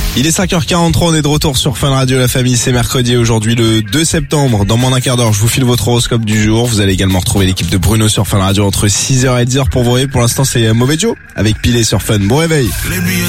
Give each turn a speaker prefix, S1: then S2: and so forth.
S1: Il est 5h43, on est de retour sur Fun Radio, la famille, c'est mercredi, aujourd'hui le 2 septembre. Dans moins d'un quart d'heure, je vous file votre horoscope du jour. Vous allez également retrouver l'équipe de Bruno sur Fun Radio entre 6h et 10h pour vous réveiller. Pour l'instant, c'est Mauvais Joe avec Pilé sur Fun. Bon réveil.